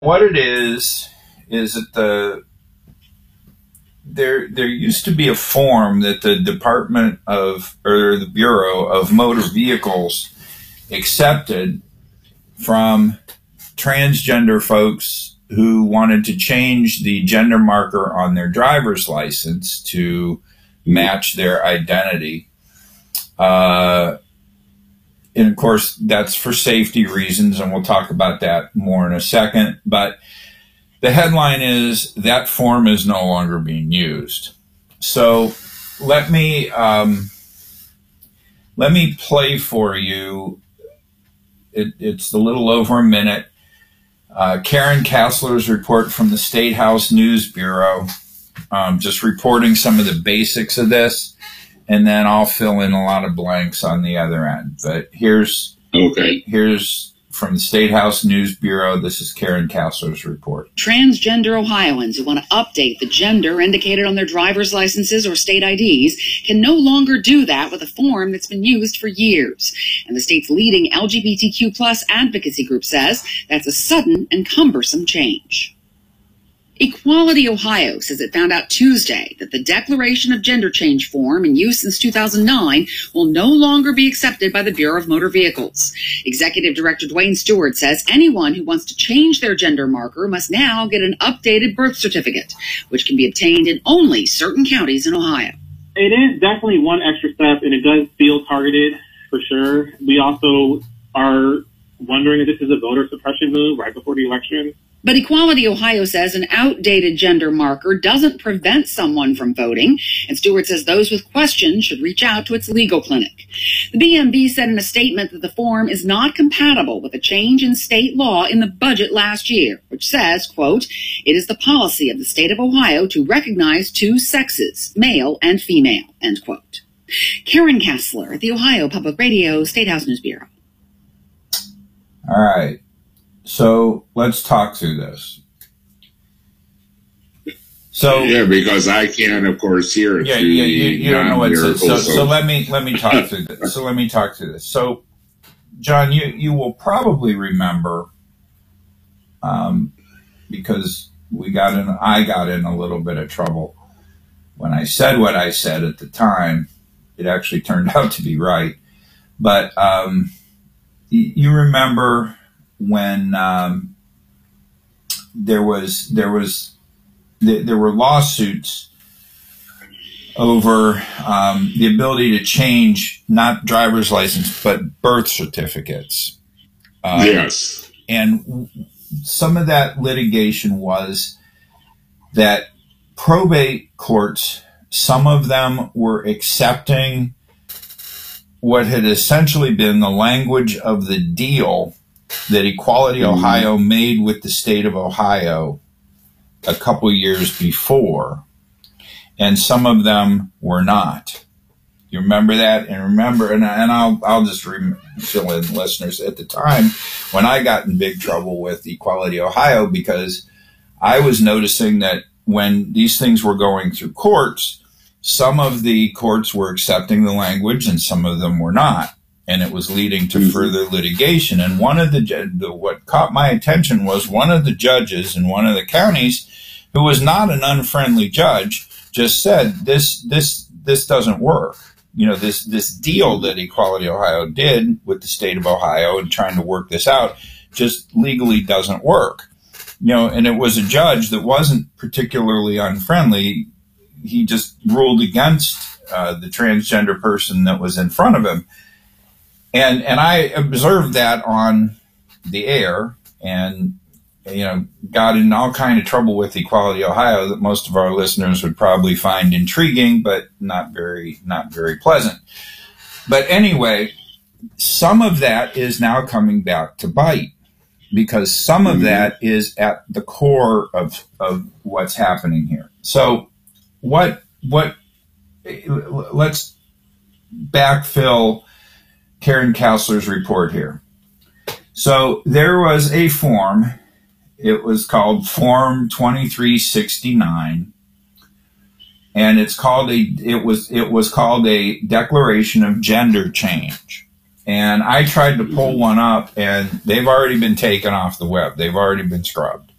What it is that there used to be a form that the Department of, or the Bureau of Motor Vehicles accepted from transgender folks who wanted to change the gender marker on their driver's license to match their identity. And of course, that's for safety reasons, and we'll talk about that more in a second. But the headline is that form is no longer being used. So let me play for you. It's a little over a minute. Karen Kassler's report from the State House News Bureau, just reporting some of the basics of this, and then I'll fill in a lot of blanks on the other end. But here's from the State House News Bureau. This is Karen Kassler's report. Transgender Ohioans who want to update the gender indicated on their driver's licenses or state IDs can no longer do that with a form that's been used for years. And the state's leading LGBTQ plus advocacy group says that's a sudden and cumbersome change. Equality Ohio says it found out Tuesday that the Declaration of Gender Change form in use since 2009 will no longer be accepted by the Bureau of Motor Vehicles. Executive Director Dwayne Stewart says anyone who wants to change their gender marker must now get an updated birth certificate, which can be obtained in only certain counties in Ohio. It is definitely one extra step, and it does feel targeted for sure. We also are wondering if this is a voter suppression move right before the election. But Equality Ohio says an outdated gender marker doesn't prevent someone from voting, and Stewart says those with questions should reach out to its legal clinic. The BMV said in a statement that the form is not compatible with a change in state law in the budget last year, which says, quote, "It is the policy of the state of Ohio to recognize two sexes, male and female," end quote. Karen Kassler, the Ohio Public Radio State House News Bureau. All right. So let's talk through this. So yeah, because I can't, of course, hear it. Yeah, you don't know what it says. So let me talk through this. So, John, you will probably remember, because I got in a little bit of trouble when I said what I said at the time. It actually turned out to be right, but you remember when there were lawsuits over the ability to change not driver's license but birth certificates. Yes, and some of that litigation was that probate courts, some of them were accepting what had essentially been the language of the deal that Equality Ohio made with the state of Ohio a couple years before, and some of them were not. You remember that? And I'll just fill in listeners at the time when I got in big trouble with Equality Ohio, because I was noticing that when these things were going through courts, some of the courts were accepting the language and some of them were not. And it was leading to further litigation. And one of what caught my attention was one of the judges in one of the counties, who was not an unfriendly judge, just said, this doesn't work. You know, this deal that Equality Ohio did with the state of Ohio and trying to work this out just legally doesn't work. You know, and it was a judge that wasn't particularly unfriendly. He just ruled against the transgender person that was in front of him. And I observed that on the air, and got in all kind of trouble with Equality Ohio that most of our listeners would probably find intriguing, but not very pleasant. But anyway, some of that is now coming back to bite, because some of that is at the core of what's happening here. So let's backfill Karen Kassler's report here. So there was a form. It was called Form 2369, and it was called a Declaration of Gender Change. And I tried to pull one up, and they've already been taken off the web. They've already been scrubbed.